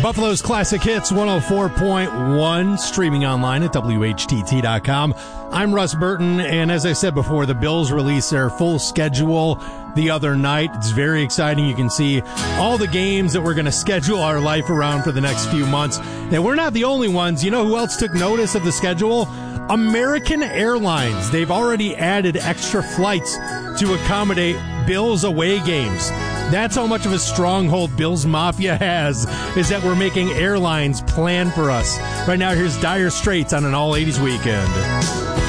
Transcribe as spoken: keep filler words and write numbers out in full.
Buffalo's Classic Hits one oh four point one, streaming online at W H T T dot com. I'm Russ Burton, and as I said before, the Bills released their full schedule the other night. It's very exciting. You can see all the games that we're going to schedule our life around for the next few months. And we're not the only ones. You know who else took notice of the schedule? American Airlines. They've already added extra flights to accommodate Bills away games. That's how much of a stronghold Bills Mafia has, is that we're making airlines plan for us. Right now, here's Dire Straits on an all eighties weekend.